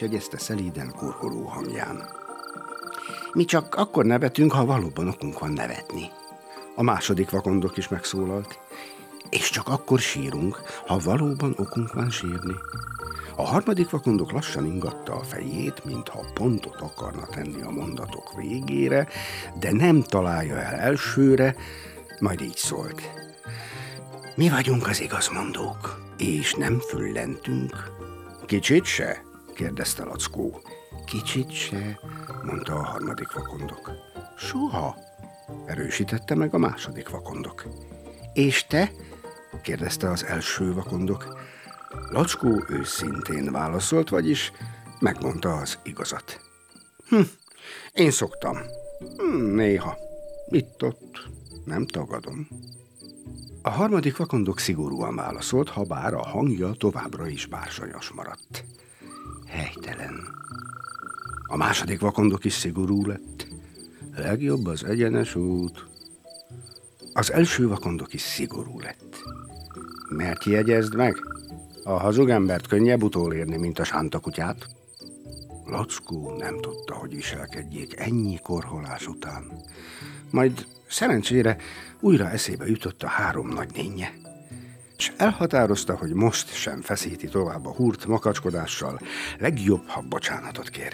jegyezte szelíden korholó hangján. Mi csak akkor nevetünk, ha valóban okunk van nevetni. A második vakondok is megszólalt. És csak akkor sírunk, ha valóban okunk van sírni. A harmadik vakondok lassan ingatta a fejét, mintha pontot akarna tenni a mondatok végére, de nem találja el elsőre, majd így szólt. Mi vagyunk az igazmondók, és nem füllentünk. Kicsit se? kérdezte Lackó. Kicsit se, mondta a harmadik vakondok. Soha, erősítette meg a második vakondok. És te? kérdezte az első vakondok. Lackó őszintén válaszolt, vagyis megmondta az igazat. Én szoktam. Néha. Itt-ott. Nem tagadom. A harmadik vakondok szigorúan válaszolt, ha bár a hangja továbbra is bársonyos maradt. Helytelen. A második vakondok is szigorú lett. Legjobb az egyenes út. Az első vakondok is szigorú lett. Mert jegyezd meg, a hazug embert könnyebb utolérni, mint a sántakutyát. Lackó nem tudta, hogy viselkedjék ennyi korholás után. Majd szerencsére újra eszébe jutott a három nagynénje, és elhatározta, hogy most sem feszíti tovább a húrt makacskodással, legjobb, ha bocsánatot kér.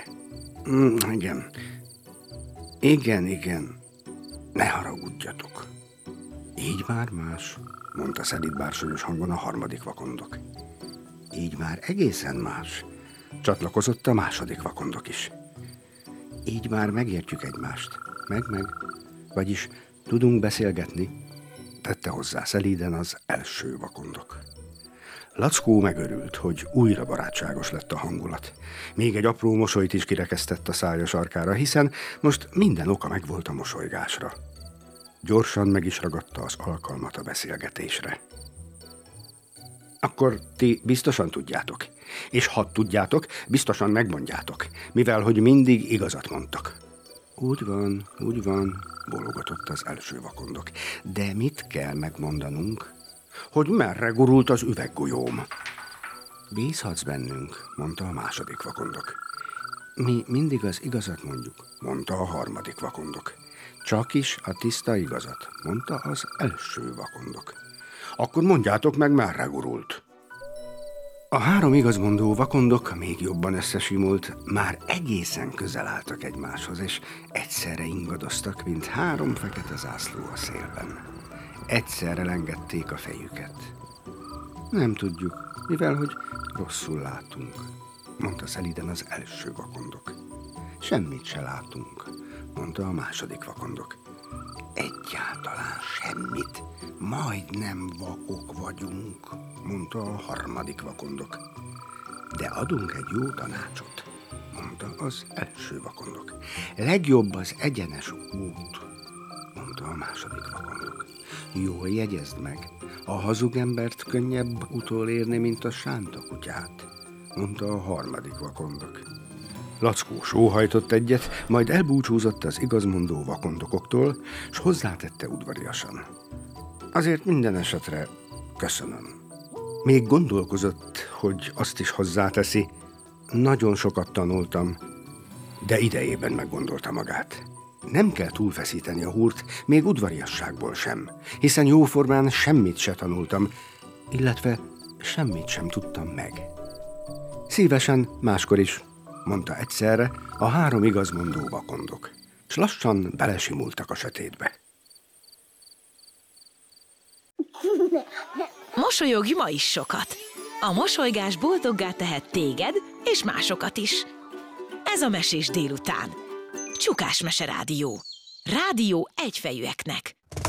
Igen, ne haragudjatok. Így már más, mondta szelíd bársonyos hangon a harmadik vakondok. Így már egészen más, csatlakozott a második vakondok is. Így már megértjük egymást, meg, vagyis tudunk beszélgetni, tette hozzá szelíden az első vakondok. Lackó megörült, hogy újra barátságos lett a hangulat. Még egy apró mosolyt is kirekesztett a szája sarkára, hiszen most minden oka megvolt a mosolygásra. Gyorsan meg is ragadta az alkalmat a beszélgetésre. Akkor ti biztosan tudjátok, és ha tudjátok, biztosan megmondjátok, mivel hogy mindig igazat mondtak. Úgy van, bólogatott az első vakondok. De mit kell megmondanunk? Hogy merre gurult az üveggolyóm? Bízhatsz bennünk, mondta a második vakondok. Mi mindig az igazat mondjuk, mondta a harmadik vakondok. Csak is a tiszta igazat, mondta az első vakondok. Akkor mondjátok meg, merre gurult. A három igazmondó vakondok még jobban összesimult, már egészen közel álltak egymáshoz, és egyszerre ingadoztak, mint három fekete zászló a szélben. Egyszerre lengették a fejüket. Nem tudjuk, mivel hogy rosszul látunk, mondta szelíden az első vakondok. Semmit se látunk, mondta a második vakondok. Egyáltalán semmit, majdnem vakok vagyunk, mondta a harmadik vakondok. De adunk egy jó tanácsot, mondta az első vakondok. Legjobb az egyenes út, mondta a második vakondok. Jól jegyezd meg, a hazug embert könnyebb utolérni, mint a sántakutyát, mondta a harmadik vakondok. Lackó sóhajtott egyet, majd elbúcsúzott az igazmondó vakondokoktól, s hozzátette udvariasan. Azért minden esetre köszönöm. Még gondolkozott, hogy azt is hozzáteszi. Nagyon sokat tanultam, de idejében meggondolta magát. Nem kell túlfeszíteni a húrt, még udvariasságból sem, hiszen jóformán semmit se tanultam, illetve semmit sem tudtam meg. Szívesen máskor is, mondta egyszerre a három igazmondó vakondok, s lassan belesimultak a sötétbe. Mosolyogj ma is sokat! A mosolygás boldoggá tehet téged és másokat is. Ez a Mesés délután. Csukás Mese Rádió. Rádió egyfejűeknek.